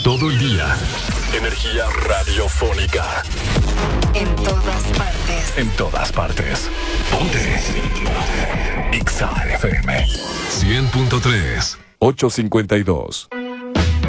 Todo el día. Energía radiofónica. En todas partes. En todas partes. Ponte. Exa FM 100.3. 8:52.